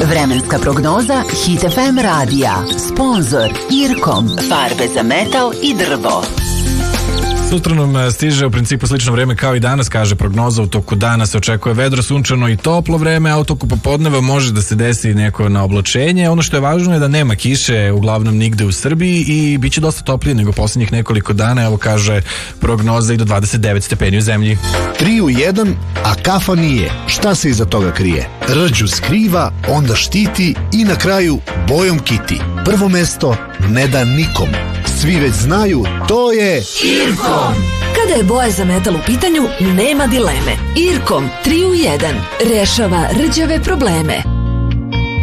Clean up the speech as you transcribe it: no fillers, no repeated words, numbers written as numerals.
Vremenska prognoza Hit FM radija. Sponzor Irkom. Farbe za metal i drvo. Sutra nam stiže u principu slično vreme kao i danas, kaže prognoza. U toku dana se očekuje vedro, sunčano i toplo vreme, a u toku popodneva može da se desi neko naoblačenje. Ono što je važno je da nema kiše uglavnom nigde u Srbiji i bit će dosta toplije nego posljednjih nekoliko dana. Evo kaže prognoza i do 29 stepeni u zemlji. 3 u 1, a kafa nije. Šta se iza toga krije? Rđu skriva, onda štiti i na kraju bojom kiti. Prvo mesto ne da nikom. Svi već znaju, to je Irkom. Kada je boja za metal u pitanju, nema dileme. Irkom 3 u 1 rešava rđave probleme.